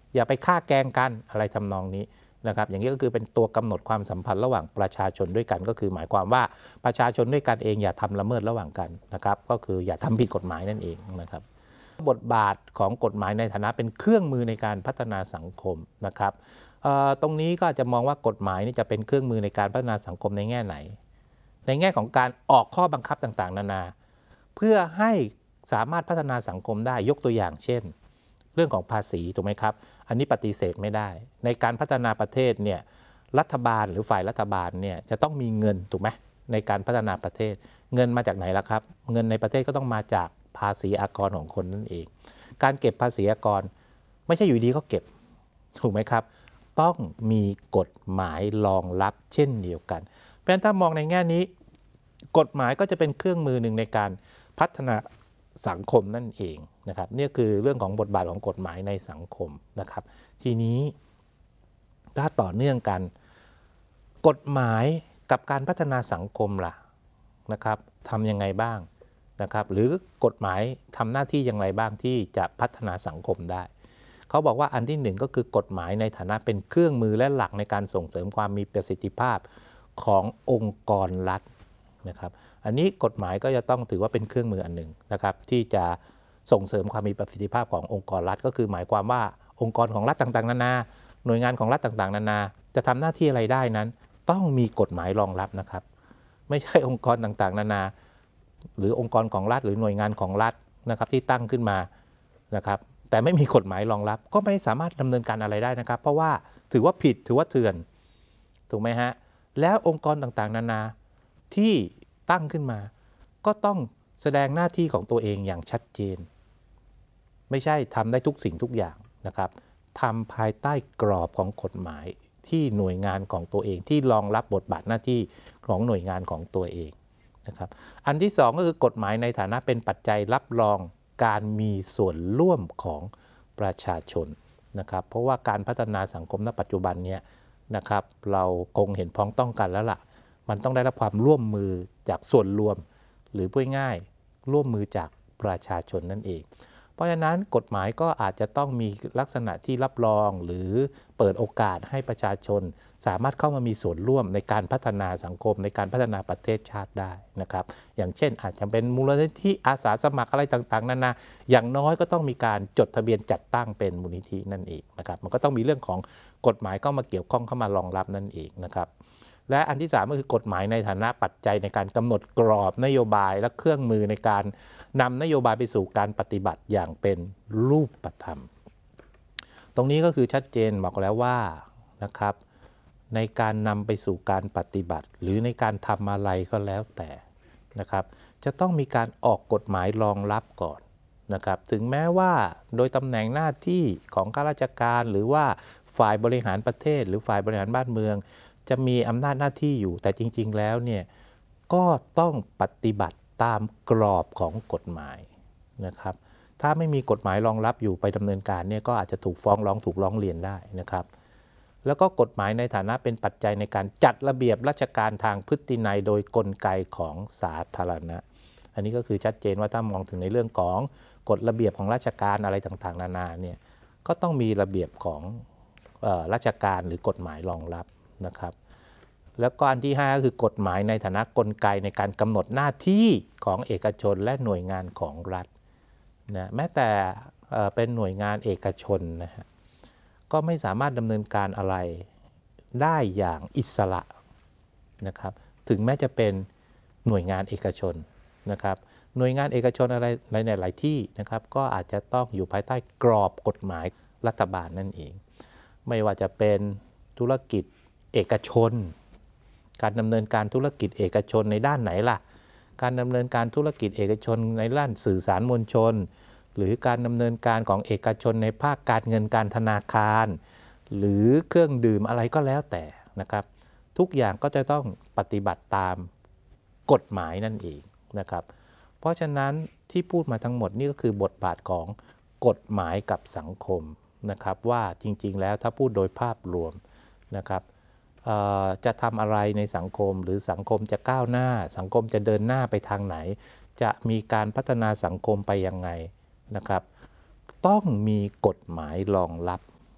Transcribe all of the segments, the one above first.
อย่าไปฆ่าแกล้งกันอะไรทำนองนี้นะครับอย่างนี้ก็คือเป็นตัวกำหนดความสัมพันธ์ระหว่างประชาชนด้วยกันก็คือหมายความว่าประชาชนด้วยกันเองอย่าทำละเมิดระหว่างกันนะครับก็คืออย่าทำผิดกฎหมายนั่นเองนะครับบทบาทของกฎหมายในฐานะเป็นเครื่องมือในการพัฒนาสังคมนะครับตรงนี้ก็จะมองว่ากฎหมายนี่จะเป็นเครื่องมือในการพัฒนาสังคมในแง่ไหนในแง่ของการออกข้อบังคับต่างๆนานาเพื่อให้สามารถพัฒนาสังคมได้ยกตัวอย่างเช่นเรื่องของภาษีถูกไหมครับอันนี้ปฏิเสธไม่ได้ในการพัฒนาประเทศเนี่ยรัฐบาลหรือฝ่ายรัฐบาลเนี่ยจะต้องมีเงินถูกไหมในการพัฒนาประเทศเงินมาจากไหนล่ะครับเงินในประเทศก็ต้องมาจากภาษีอากรของคนนั่นเองการเก็บภาษีอากรไม่ใช่อยู่ดีก็เก็บถูกไหมครับต้องมีกฎหมายรองรับเช่นเดียวกันเพราะฉะนั้นถ้ามองในแง่นี้กฎหมายก็จะเป็นเครื่องมือหนึ่งในการพัฒนาสังคมนั่นเองนะครับนี่คือเรื่องของบทบาทของกฎหมายในสังคมนะครับทีนี้ถ้าต่อเนื่องกันกฎหมายกับการพัฒนาสังคมล่ะนะครับทำยังไงบ้างนะครับหรือกฎหมายทำหน้าที่อย่างไรบ้างที่จะพัฒนาสังคมได้เขาบอกว่าอันที่หนึ่งก็คือกฎหมายในฐานะเป็นเครื่องมือและหลักในการส่งเสริมความมีประสิทธิภาพขององค์กรรัฐนะครับอันนี้กฎหมายก็จะต้องถือว่าเป็นเครื่องมืออันหนึ่งนะครับที่จะส่งเสริมความมีประสิทธิภาพขององค์กรรัฐก็คือหมายความว่าองค์กรของรัฐต่างๆนานาหน่วยงานของรัฐต่างๆนานาจะทำหน้าที่อะไรได้นั้นต้องมีกฎหมายรองรับนะครับไม่ใช่องค์กรต่างๆนานาหรือองค์กรของรัฐหรือหน่วยงานของรัฐนะครับที่ตั้งขึ้นมานะครับแต่ไม่มีกฎหมายรองรับก็ไม่สามารถดำเนินการอะไรได้นะครับเพราะว่าถือว่าผิดถือว่าเถื่อนถูกไหมฮะแล้วองค์กรต่างๆนานาที่ตั้งขึ้นมาก็ต้องแสดงหน้าที่ของตัวเองอย่างชัดเจนไม่ใช่ทำได้ทุกสิ่งทุกอย่างนะครับทำภายใต้กรอบของกฎหมายที่หน่วยงานของตัวเองที่รองรับบทบาทหน้าที่ของหน่วยงานของตัวเองนะครับอันที่สองก็คือกฎหมายในฐานะเป็นปัจจัยรับรองการมีส่วนร่วมของประชาชนนะครับเพราะว่าการพัฒนาสังคมณปัจจุบันนี้นะครับเราคงเห็นพ้องต้องกันแล้วล่ะมันต้องได้รับความร่วมมือจากส่วนรวมหรือพูดง่ายร่วมมือจากประชาชนนั่นเองเพราะฉะนั้นกฎหมายก็อาจจะต้องมีลักษณะที่รับรองหรือเปิดโอกาสให้ประชาชนสามารถเข้ามามีส่วนร่วมในการพัฒนาสังคมในการพัฒนาประเทศชาติได้นะครับอย่างเช่นอาจจะเป็นมูลนิธิอาสาสมัครอะไรต่างๆนานาอย่างน้อยก็ต้องมีการจดทะเบียนจัดตั้งเป็นมูลนิธินั่นเองนะครับมันก็ต้องมีเรื่องของกฎหมายเข้ามาเกี่ยวข้องเข้ามารองรับนั่นเองนะครับและอันที่3ก็คือกฎหมายในฐานะปัจจัยในการกำหนดกรอบนโยบายและเครื่องมือในการนำนโยบายไปสู่การปฏิบัติอย่างเป็นรูปธรรมตรงนี้ก็คือชัดเจนบอกแล้วว่านะครับในการนำไปสู่การปฏิบัติหรือในการทำอะไรก็แล้วแต่นะครับจะต้องมีการออกกฎหมายรองรับก่อนนะครับถึงแม้ว่าโดยตำแหน่งหน้าที่ของข้าราชการหรือว่าฝ่ายบริหารประเทศหรือฝ่ายบริหารบ้านเมืองจะมีอำนาจหน้าที่อยู่แต่จริงๆแล้วเนี่ยก็ต้องปฏิบัติตามกรอบของกฎหมายนะครับถ้าไม่มีกฎหมายรองรับอยู่ไปดำเนินการเนี่ยก็อาจจะถูกฟ้องร้องถูกร้องเรียนได้นะครับแล้วก็กฎหมายในฐานะเป็นปัจจัยในการจัดระเบียบราชการทางพฤตินัยโดยกลไกของสาธารณะอันนี้ก็คือชัดเจนว่าถ้ามองถึงในเรื่องของกฎระเบียบของราชการอะไรต่างๆนานาเนี่ยก็ต้องมีระเบียบของราชการหรือกฎหมายรองรับนะครับแล้วก็อันที่5ก็คือกฎหมายในฐานะกลไกในการกำหนดหน้าที่ของเอกชนและหน่วยงานของรัฐนะแม้แต่เป็นหน่วยงานเอกชนนะฮะก็ไม่สามารถดำเนินการอะไรได้อย่างอิสระนะครับถึงแม้จะเป็นหน่วยงานเอกชนนะครับหน่วยงานเอกชนอะไรในหลายที่นะครับก็อาจจะต้องอยู่ภายใต้กรอบกฎหมายรัฐบาลนั่นเองไม่ว่าจะเป็นธุรกิจเอกชนการดำเนินการธุรกิจเอกชนในด้านไหนล่ะการดำเนินการธุรกิจเอกชนในด้านสื่อสารมวลชนหรือการดำเนินการของเอกชนในภาคการเงินการธนาคารหรือเครื่องดื่มอะไรก็แล้วแต่นะครับทุกอย่างก็จะต้องปฏิบัติตามกฎหมายนั่นเองนะครับเพราะฉะนั้นที่พูดมาทั้งหมดนี่ก็คือบทบาทของกฎหมายกับสังคมนะครับว่าจริงๆแล้วถ้าพูดโดยภาพรวมนะครับจะทำอะไรในสังคมหรือสังคมจะก้าวหน้าสังคมจะเดินหน้าไปทางไหนจะมีการพัฒนาสังคมไปยังไงนะครับต้องมีกฎหมายรองรับ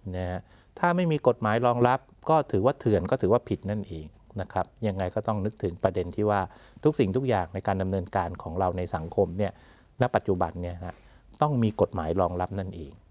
นะฮะถ้าไม่มีกฎหมายรองรับก็ถือว่าเถื่อนก็ถือว่าผิดนั่นเองนะครับยังไงก็ต้องนึกถึงประเด็นที่ว่าทุกสิ่งทุกอย่างในการดำเนินการของเราในสังคมเนี่ยณปัจจุบันเนี่ยนะต้องมีกฎหมายรองรับนั่นเอง